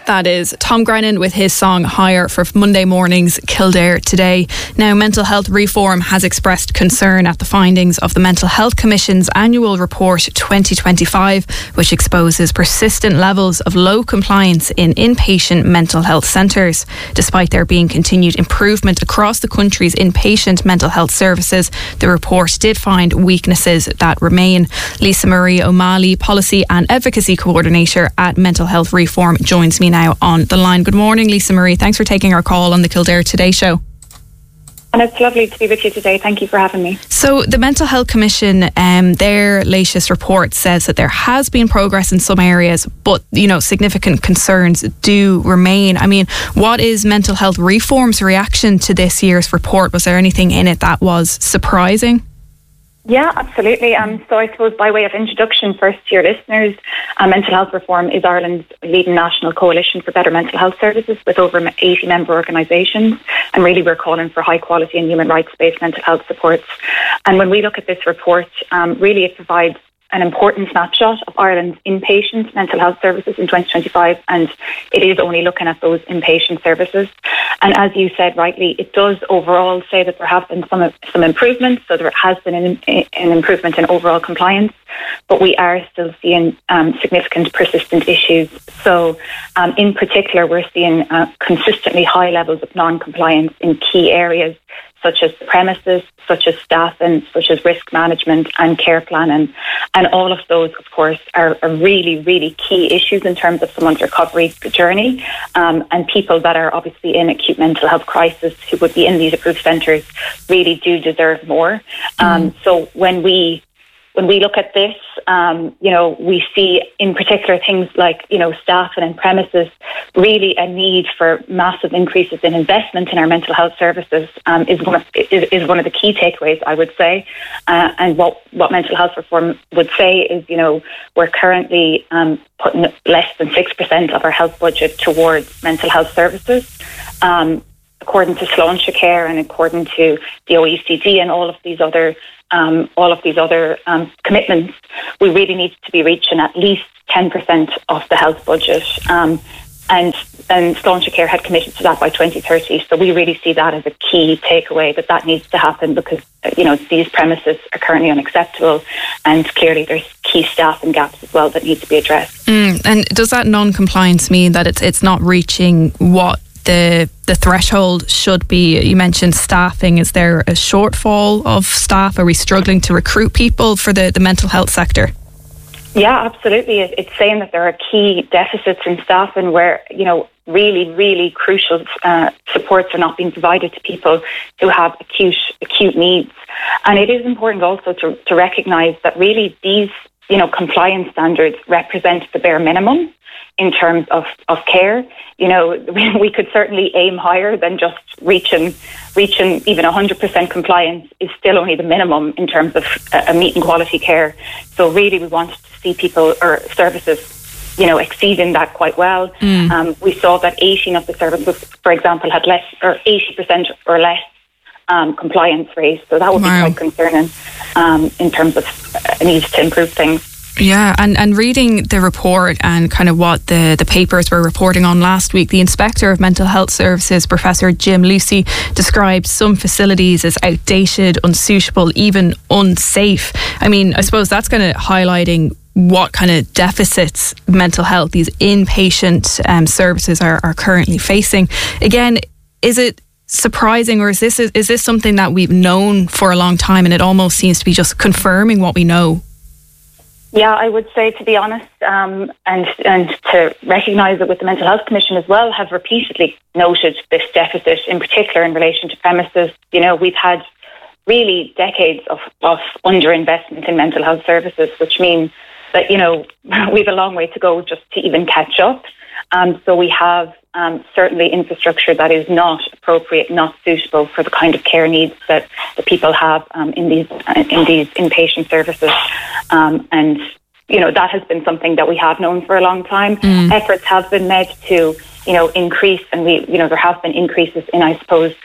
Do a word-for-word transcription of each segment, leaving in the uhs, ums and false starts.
That is Tom Grennan with his song Higher for Monday morning's Kildare Today. Now, Mental Health Reform has expressed concern at the findings of the Mental Health Commission's annual report twenty twenty-five, which exposes persistent levels of low compliance in inpatient mental health centres. Despite there being continued improvement across the country's inpatient mental health services, the report did find weaknesses that remain. Lisa Marie O'Malley, Policy and Advocacy Coordinator at Mental Health Reform, joins me now on the line. Good morning, Lisa Marie. Thanks for taking our call on the Kildare Today show. And it's lovely to be with you today. Thank you for having me. So the Mental Health Commission, um, their latest report says that there has been progress in some areas, but, you know, significant concerns do remain. I mean, what is Mental Health Reform's reaction to this year's report? Was there anything in it that was surprising? Yeah, absolutely. Um, so I suppose by way of introduction, first to your listeners, uh, Mental Health Reform is Ireland's leading national coalition for better mental health services with over eighty member organisations. And really we're calling for high quality and human rights-based mental health supports. And when we look at this report, um, really it provides an important snapshot of Ireland's inpatient mental health services in twenty twenty-five, and it is only looking at those inpatient services. And as you said rightly, it does overall say that there have been some some improvements, so there has been an, an improvement in overall compliance, but we are still seeing um, significant persistent issues. So um, in particular, we're seeing uh, consistently high levels of non-compliance in key areas such as premises, such as staffing, such as risk management and care planning. And all of those, of course, are, are really, really key issues in terms of someone's recovery journey. Um, and people that are obviously in acute mental health crisis who would be in these approved centres really do deserve more. Um, mm. So when we When we look at this, um, you know, we see in particular things like, you know, staffing and premises, really a need for massive increases in investment in our mental health services um, is one of is, is one of the key takeaways, I would say. Uh, and what, what Mental Health Reform would say is, you know, we're currently um, putting less than six percent of our health budget towards mental health services. Um, according to Sláintecare and according to the O E C D and all of these other Um, all of these other um, commitments, we really need to be reaching at least ten percent of the health budget. Um, and and Sláintecare had committed to that by twenty thirty. So we really see that as a key takeaway, that that needs to happen because, you know, these premises are currently unacceptable, and clearly there's key staffing gaps as well that need to be addressed. Mm, and does that non-compliance mean that it's it's not reaching what the the threshold should be? You mentioned staffing. Is there a shortfall of staff? Are we struggling to recruit people for the, the mental health sector? Yeah, absolutely. It's saying that there are key deficits in staffing where, you know, really, really crucial uh, supports are not being provided to people who have acute acute needs. And it is important also to, to recognise that really these, you know, compliance standards represent the bare minimum in terms of, of care. You know, we could certainly aim higher than just reaching reaching even one hundred percent compliance is still only the minimum in terms of a, a meeting quality care. So really we want to see people or services, you know, exceeding that quite well. Mm. Um, we saw that eighteen of the services, for example, had less or eighty percent or less um, compliance rate. So that would wow. be quite concerning um, in terms of uh, needs to improve things. Yeah, and, and reading the report and kind of what the, the papers were reporting on last week, the Inspector of Mental Health Services, Professor Jim Lucy, described some facilities as outdated, unsuitable, even unsafe. I mean, I suppose that's kind of highlighting what kind of deficits mental health, these inpatient um, services are, are currently facing. Again, is it surprising, or is this is this something that we've known for a long time and it almost seems to be just confirming what we know? Yeah, I would say, to be honest, um, and and to recognise it with the Mental Health Commission as well, have repeatedly noted this deficit, in particular in relation to premises. You know, we've had really decades of, of underinvestment in mental health services, which means that, you know, we've a long way to go just to even catch up. Um, so we have um, certainly infrastructure that is not appropriate, not suitable for the kind of care needs that the people have um, in these uh, in these inpatient services. Um, and, you know, that has been something that we have known for a long time. Mm. Efforts have been made to, you know, increase, and we, you know, there have been increases in, I suppose,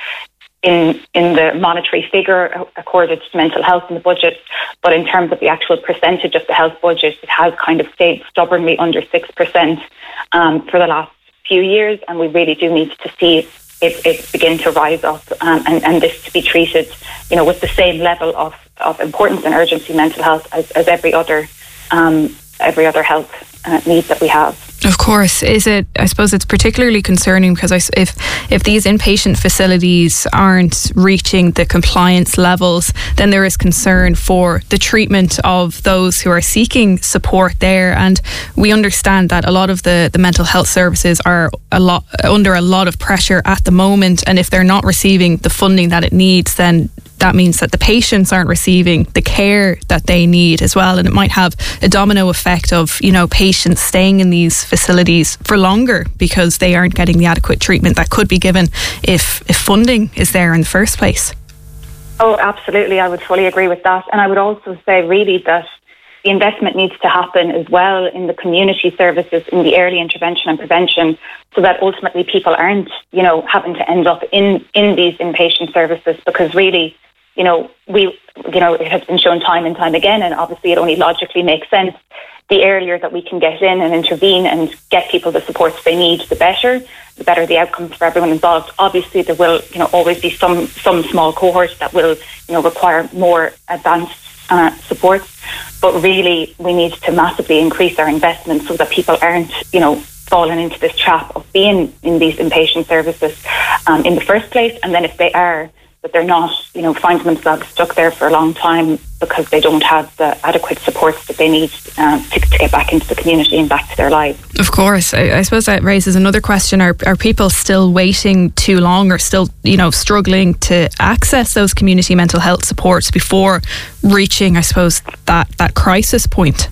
in in the monetary figure accorded to mental health in the budget, but in terms of the actual percentage of the health budget, it has kind of stayed stubbornly under six percent um, for the last few years, and we really do need to see it, it begin to rise up um, and, and this to be treated, you know, with the same level of, of importance and urgency, mental health, as, as every other um, every other health uh, need that we have. Of course. Is it, I suppose it's particularly concerning because I, if if these inpatient facilities aren't reaching the compliance levels, then there is concern for the treatment of those who are seeking support there. And we understand that a lot of the, the mental health services are a lot under a lot of pressure at the moment, and if they're not receiving the funding that it needs, then that means that the patients aren't receiving the care that they need as well, and it might have a domino effect of, you know, patients staying in these facilities for longer because they aren't getting the adequate treatment that could be given if, if funding is there in the first place. Oh, absolutely. I would fully agree with that. And I would also say really that the investment needs to happen as well in the community services, in the early intervention and prevention, so that ultimately people aren't, you know, having to end up in, in these inpatient services, because really, you know, we, you know, it has been shown time and time again, and obviously it only logically makes sense. The earlier that we can get in and intervene and get people the supports they need, the better. The better the outcomes for everyone involved. Obviously, there will, you know, always be some some small cohorts that will, you know, require more advanced uh, supports. But really, we need to massively increase our investment so that people aren't, you know, falling into this trap of being in these inpatient services um, in the first place. And then if they are, that they're not, you know, finding themselves stuck there for a long time because they don't have the adequate supports that they need um, to, to get back into the community and back to their lives. Of course. I, I suppose that raises another question. Are, are people still waiting too long, or still, you know, struggling to access those community mental health supports before reaching, I suppose, that, that crisis point?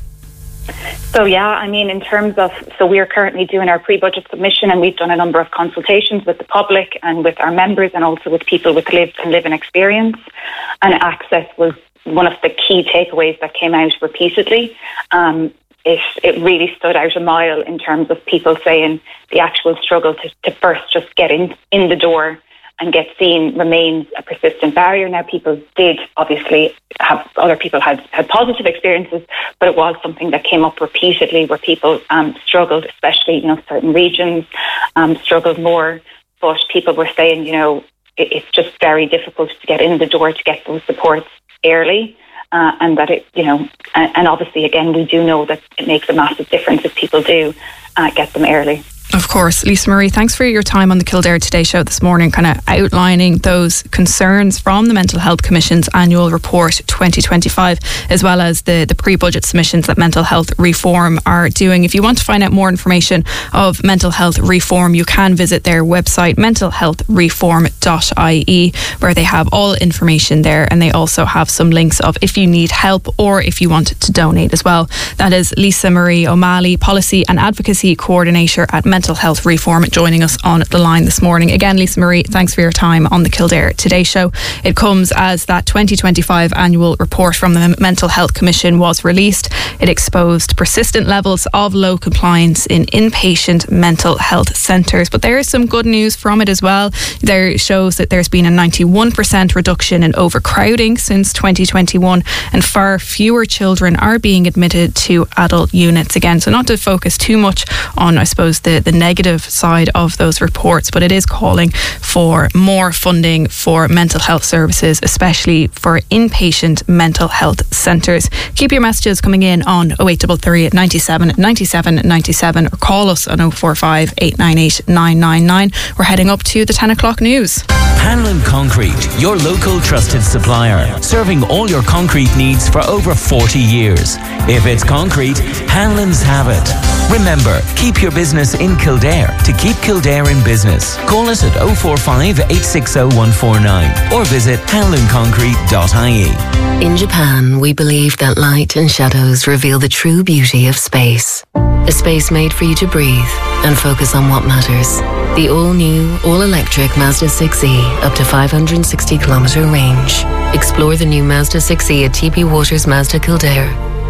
So, yeah, I mean, in terms of, so we're currently doing our pre-budget submission, and we've done a number of consultations with the public and with our members, and also with people with lived and living experience. And access was one of the key takeaways that came out repeatedly. Um, it, it really stood out a mile in terms of people saying the actual struggle to, to first just get in, in the door and get seen remains a persistent barrier. Now, people did obviously have, other people had, had positive experiences, but it was something that came up repeatedly where people um, struggled, especially, you know, certain regions um, struggled more. But people were saying, you know, it, it's just very difficult to get in the door to get those supports early. Uh, and that it, you know, and, and obviously, again, we do know that it makes a massive difference if people do uh, get them early. Of course. Lisa Marie, thanks for your time on the Kildare Today show this morning, kind of outlining those concerns from the Mental Health Commission's annual report twenty twenty-five, as well as the, the pre-budget submissions that Mental Health Reform are doing. If you want to find out more information of Mental Health Reform, you can visit their website, mental health reform dot I E, where they have all information there, and they also have some links of if you need help or if you want to donate as well. That is Lisa Marie O'Malley, Policy and Advocacy Coordinator at Mental Health Reform, joining us on the line this morning. Again, Lisa Marie, thanks for your time on the Kildare Today show. It comes as that twenty twenty-five annual report from the Mental Health Commission was released. It exposed persistent levels of low compliance in inpatient mental health centres. But there is some good news from it as well. There shows that there's been a ninety-one percent reduction in overcrowding since twenty twenty-one, and far fewer children are being admitted to adult units again. So not to focus too much on, I suppose, the the negative side of those reports, but it is calling for more funding for mental health services, especially for inpatient mental health centres. Keep your messages coming in on oh eight three three, ninety-seven, ninety-seven, ninety-seven, or call us on oh four five, eight nine eight, nine nine nine. We're heading up to the ten o'clock news. Hanlon Concrete, your local trusted supplier, serving all your concrete needs for over forty years. If it's concrete, Hanlon's have it. Remember, keep your business in Kildare to keep Kildare in business. Call us at oh four five, eight six oh, one four nine or visit hanlon concrete dot I E. In Japan, we believe that light and shadows reveal the true beauty of space. A space made for you to breathe and focus on what matters. The all-new, all-electric Mazda six E, up to five hundred sixty kilometre range. Explore the new Mazda six E at T P Waters Mazda Kildare.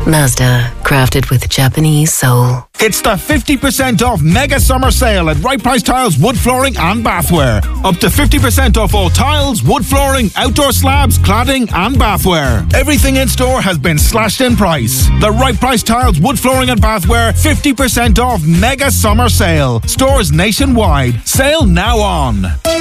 Mazda, crafted with Japanese soul. It's the fifty percent off mega summer sale at Right Price Tiles, wood flooring and bathware. Up to fifty percent off all tiles, wood flooring, outdoor slabs, cladding and bathware. Everything in store has been slashed in price. The Right Price Tiles, wood flooring and bathware, fifty percent off mega summer sale. Stores nationwide. Sale now on.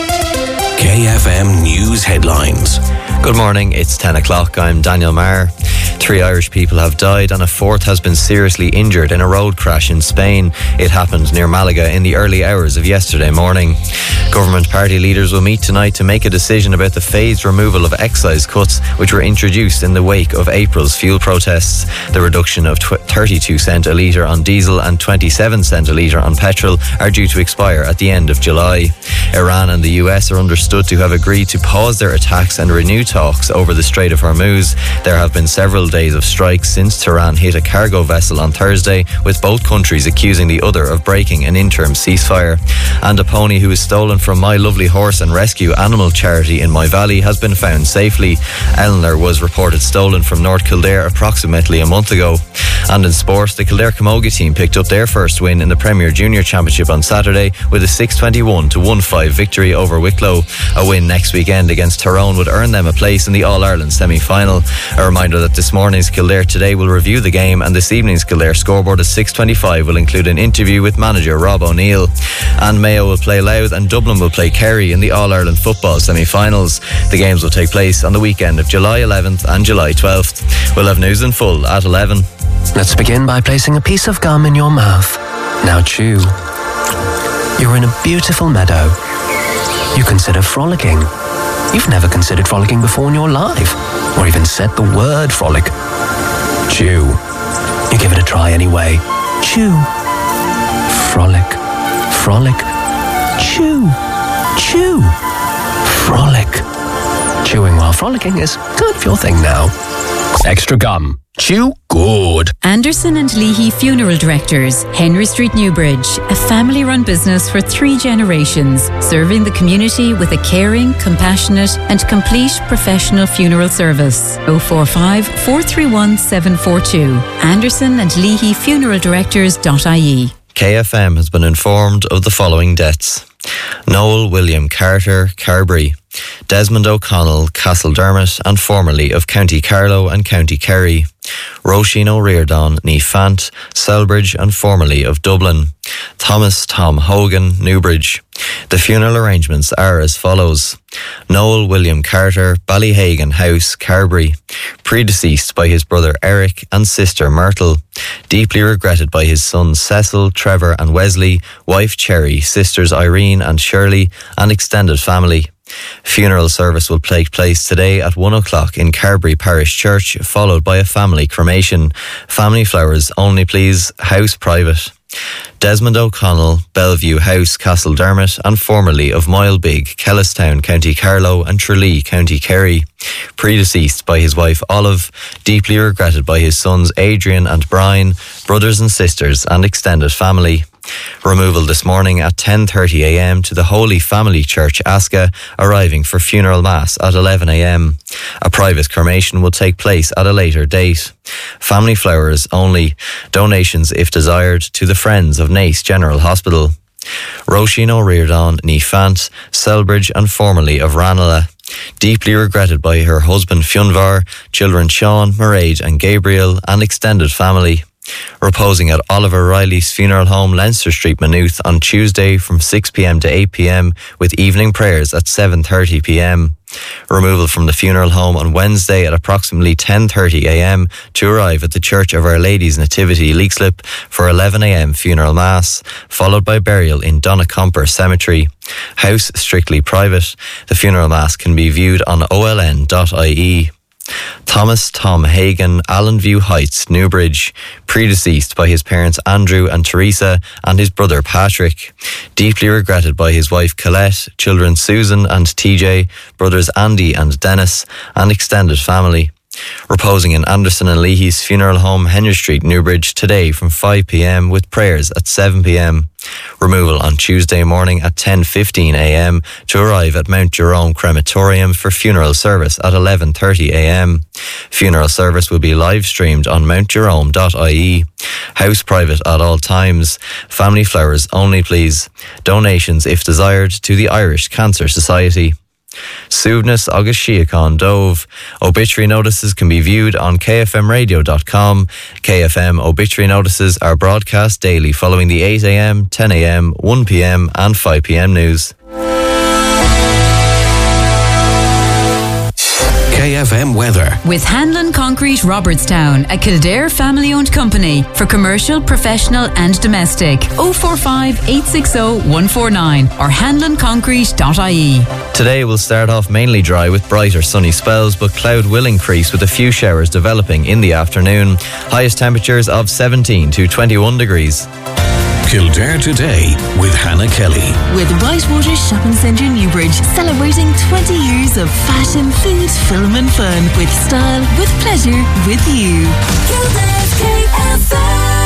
K F M News Headlines. Good morning, it's ten o'clock. I'm Daniel Maher. Three Irish people have died and a fourth has been seriously injured in a road crash in Spain. It happened near Malaga in the early hours of yesterday morning. Government party leaders will meet tonight to make a decision about the phased removal of excise cuts which were introduced in the wake of April's fuel protests. The reduction of thirty-two cent a litre on diesel and twenty-seven cent a litre on petrol are due to expire at the end of July. Iran and the U S are understood to have agreed to pause their attacks and renew talks over the Strait of Hormuz. There have been several days of strikes since Tehran hit a cargo vessel on Thursday, with both countries accusing the other of breaking an interim ceasefire. And a pony who was stolen from My Lovely Horse and Rescue Animal Charity in My Valley has been found safely. Eleanor was reported stolen from North Kildare approximately a month ago. And in sport, the Kildare Camogie team picked up their first win in the Premier Junior Championship on Saturday with a six twenty-one to one five victory over Wicklow. A win next weekend against Tyrone would earn them a place in the All-Ireland semi-final. A reminder that this morning's Kildare Today will review the game, and this evening's Kildare scoreboard at six twenty-five will include an interview with manager Rob O'Neill. And Mayo will play Louth and Dublin will play Kerry in the All-Ireland football semi-finals. The games will take place on the weekend of July eleventh and July twelfth. We'll have news in full at eleven. Let's begin by placing a piece of gum in your mouth. Now chew. You're in a beautiful meadow. You consider frolicking. You've never considered frolicking before in your life, or even said the word frolic. Chew. You give it a try anyway. Chew. Frolic. Frolic. Chew. Chew. Frolic. Chewing while frolicking is kind of your thing now. Extra gum. Chew good. Anderson and Leahy Funeral Directors, Henry Street, Newbridge, a family-run business for three generations, serving the community with a caring, compassionate and complete professional funeral service. oh four five, four three one, seven four two. Anderson and Leahy Funeral Directors dot I E. K F M has been informed of the following deaths. Noel William Carter, Carberry. Desmond O'Connell, Castledermot, and formerly of County Carlow and County Kerry. Roisin O'Riordan, ní Fant, Selbridge, and formerly of Dublin. Thomas Tom Hogan, Newbridge. The funeral arrangements are as follows. Noel William Carter, Ballyhagan House, Carberry. Predeceased by his brother Eric and sister Myrtle. Deeply regretted by his sons Cecil, Trevor and Wesley, wife Cherry, sisters Irene and Shirley, and extended family. Funeral service will take place today at one o'clock in Carberry Parish Church, followed by a family cremation. Family flowers only please, house private. Desmond O'Connell, Bellevue House, Castledermot, and formerly of Milebig, Kellistown, County Carlow, and Tralee, County Kerry. Predeceased by his wife Olive, deeply regretted by his sons Adrian and Brian, brothers and sisters, and extended family. Removal this morning at ten thirty a m to the Holy Family Church, Asca, arriving for funeral mass at eleven a m. A private cremation will take place at a later date. Family flowers only, donations if desired to the Friends of Naas General Hospital. Roisin O'Riordan, ní Fant, Selbridge, and formerly of Ranelagh. Deeply regretted by her husband Fionvar, children Sean, Mairead and Gabriel, and extended family. Reposing at Oliver Riley's funeral home, Leinster Street, Maynooth, on Tuesday from six p m to eight p m with evening prayers at seven thirty p m. Removal from the funeral home on Wednesday at approximately ten thirty a m to arrive at the Church of Our Lady's Nativity, Leixlip, for eleven a m funeral mass, followed by burial in Donnacomper Cemetery. House strictly private. The funeral mass can be viewed on O L N dot I E. Thomas Tom Hagan, Allenview Heights, Newbridge. Predeceased by his parents Andrew and Teresa and his brother Patrick. Deeply regretted by his wife Colette, children Susan and T J, brothers Andy and Dennis, and extended family. Reposing in Anderson and Leahy's funeral home, Henry Street, Newbridge, today from five p.m. with prayers at seven p.m. Removal on Tuesday morning at ten fifteen a.m. to arrive at Mount Jerome Crematorium for funeral service at eleven thirty a.m. Funeral service will be live streamed on mount jerome dot I E. House private at all times. Family flowers only, please. Donations, if desired, to the Irish Cancer Society. Suibhneas agus Síocháin Dóibh. Obituary notices can be viewed on k f m radio dot com. K F M obituary notices are broadcast daily following the eight a.m, ten a.m, one p.m and five p.m news. K F M weather. With Hanlon Concrete Robertstown, a Kildare family-owned company for commercial, professional and domestic. oh four five, eight six oh, one four nine or hanlon concrete dot I E. Today will start off mainly dry with brighter sunny spells, but cloud will increase with a few showers developing in the afternoon. Highest temperatures of seventeen to twenty-one degrees. Kildare Today with Hannah Kelly. With Whitewater Shopping Centre Newbridge, celebrating twenty years of fashion, food, film and fun. With style, with pleasure, with you. Kildare's K F M.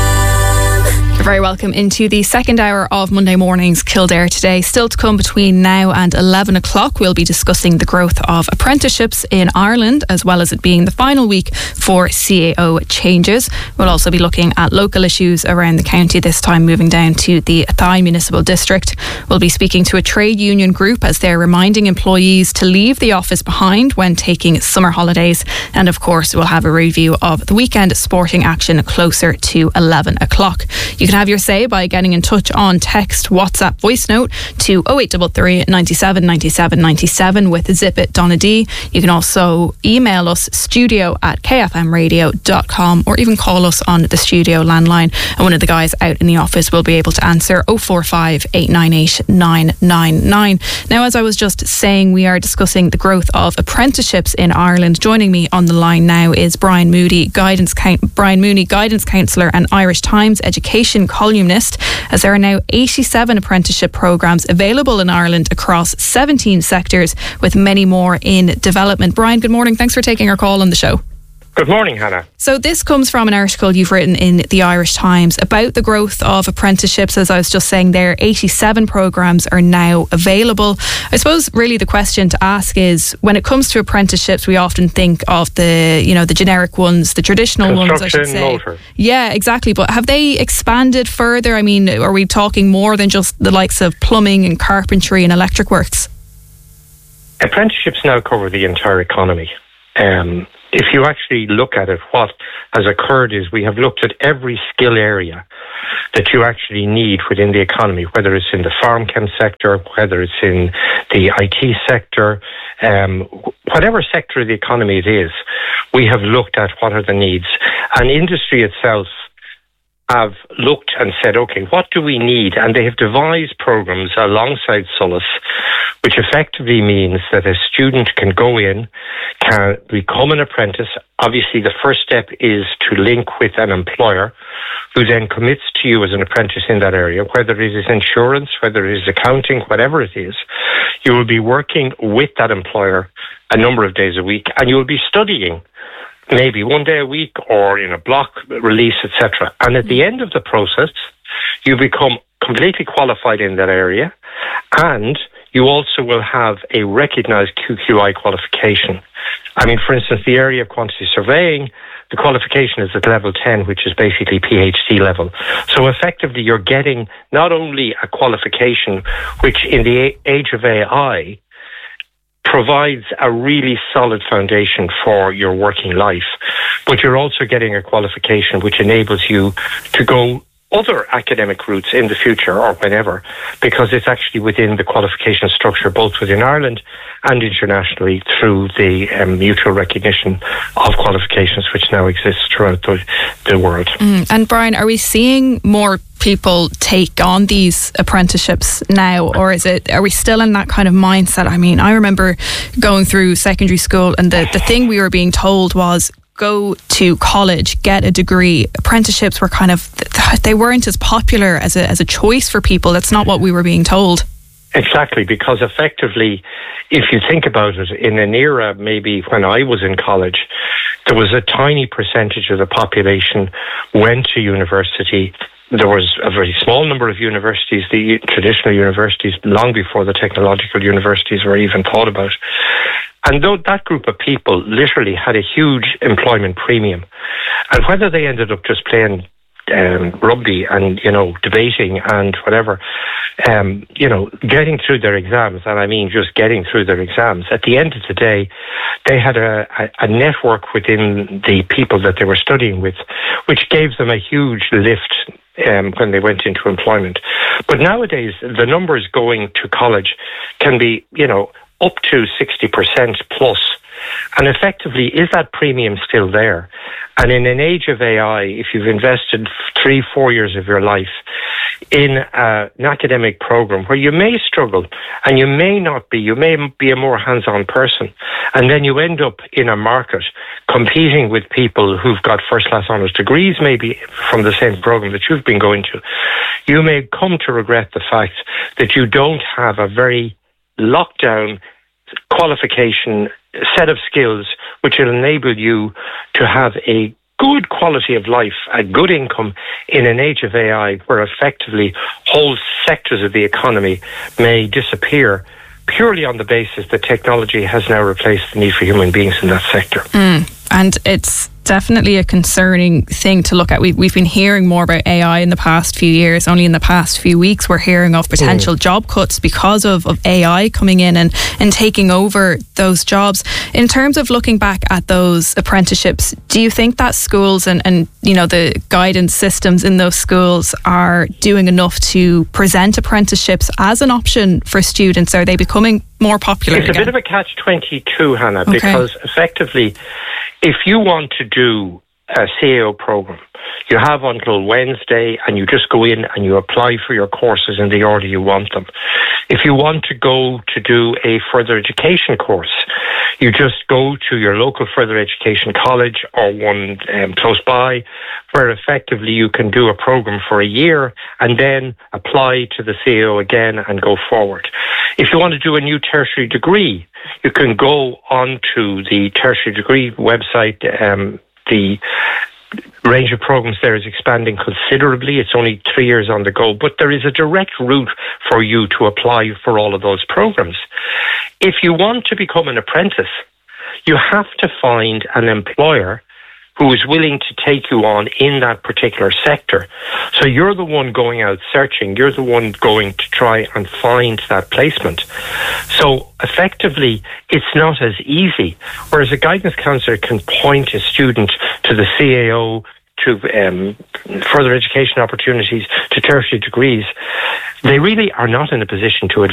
You're very welcome into the second hour of Monday Mornings Kildare Today. Still to come between now and eleven o'clock, we'll be discussing the growth of apprenticeships in Ireland, as well as it being the final week for C A O changes. We'll also be looking at local issues around the county, this time moving down to the Athy Municipal District. We'll be speaking to a trade union group as they're reminding employees to leave the office behind when taking summer holidays. And of course, we'll have a review of the weekend sporting action closer to eleven o'clock. You can have your say by getting in touch on text, WhatsApp, voice note to oh eight three three, nine seven, nine seven, nine seven with Zip It Donna D. You can also email us studio at k f m radio dot com or even call us on the studio landline, and one of the guys out in the office will be able to answer oh four five, eight nine eight, nine nine nine. Now, as I was just saying, we are discussing the growth of apprenticeships in Ireland. Joining me on the line now is Brian Moody, guidance Brian Mooney, guidance counsellor and Irish Times education columnist, as there are now eighty-seven apprenticeship programmes available in Ireland across seventeen sectors, with many more in development. Brian, good morning. Thanks for taking our call on the show. Good morning, Hannah. So this comes from an article you've written in the Irish Times about the growth of apprenticeships. As I was just saying there, eighty-seven programmes are now available. I suppose really the question to ask is, when it comes to apprenticeships, we often think of the, you know, the generic ones, the traditional ones, I should say. Motor. Yeah, exactly. But have they expanded further? I mean, are we talking more than just the likes of plumbing and carpentry and electric works? Apprenticeships now cover the entire economy. Um, if you actually look at it, what has occurred is we have looked at every skill area that you actually need within the economy, whether it's in the farm chem sector, whether it's in the I T sector, um, whatever sector of the economy it is, we have looked at what are the needs. And industry itself have looked and said, okay, what do we need? And they have devised programs alongside Solas, which effectively means that a student can go in, can become an apprentice. Obviously, the first step is to link with an employer who then commits to you as an apprentice in that area, whether it is insurance, whether it is accounting, whatever it is. You will be working with that employer a number of days a week, and you will be studying maybe one day a week or in a block release, et cetera. And at the end of the process, you become completely qualified in that area, and you also will have a recognised Q Q I qualification. I mean, for instance, the area of quantity surveying, the qualification is at level ten, which is basically PhD level. So effectively, you're getting not only a qualification, which in the age of A I provides a really solid foundation for your working life, but you're also getting a qualification which enables you to go other academic routes in the future or whenever, because it's actually within the qualification structure, both within Ireland and internationally, through the um, mutual recognition of qualifications which now exists throughout the, the world. Mm. And Brian, are we seeing more people take on these apprenticeships now, or is it, are we still in that kind of mindset? I mean, I remember going through secondary school, and the, the thing we were being told was, go to college, get a degree. Apprenticeships were kind of, they weren't as popular as a as a choice for people. That's not what we were being told. Exactly, because effectively, if you think about it, in an era maybe when I was in college, there was a tiny percentage of the population went to university. There was a very small number of universities, the traditional universities, long before the technological universities were even thought about. And though that group of people literally had a huge employment premium, and whether they ended up just playing um, rugby and, you know, debating and whatever, um, you know, getting through their exams, and I mean just getting through their exams, at the end of the day, they had a, a, a network within the people that they were studying with, which gave them a huge lift Um, when they went into employment. But nowadays, the numbers going to college can be, you know, up to sixty percent plus. And effectively, is that premium still there? And in an age of A I, if you've invested three, four years of your life in uh, an academic program where you may struggle and you may not be, you may be a more hands-on person, and then you end up in a market competing with people who've got first-class honours degrees, maybe from the same program that you've been going to, you may come to regret the fact that you don't have a very locked down qualification set of skills which will enable you to have a good quality of life, a good income in an age of A I where effectively whole sectors of the economy may disappear purely on the basis that technology has now replaced the need for human beings in that sector. Mm. And it's definitely a concerning thing to look at. We've, we've been hearing more about A I in the past few years. Only in the past few weeks we're hearing of potential mm. job cuts because of, of A I coming in and, and taking over those jobs. In terms of looking back at those apprenticeships, do you think that schools and, and you know the guidance systems in those schools are doing enough to present apprenticeships as an option for students? Are they becoming more popular It's again? a bit of a catch twenty-two, Hannah, Okay. because effectively, if you want to do a C A O program, you have until Wednesday and you just go in and you apply for your courses in the order you want them. If you want to go to do a further education course, you just go to your local further education college or one um, close by, where effectively you can do a program for a year and then apply to the C A O again and go forward. If you want to do a new tertiary degree, you can go onto the tertiary degree website. Um, the range of programs there is expanding considerably. It's only three years on the go, but there is a direct route for you to apply for all of those programs. If you want to become an apprentice, you have to find an employer who is willing to take you on in that particular sector. So you're the one going out searching. You're the one going to try and find that placement. So effectively, it's not as easy. Whereas a guidance counsellor can point a student to the C A O, to um, further education opportunities, to tertiary degrees, they really are not in a position to advise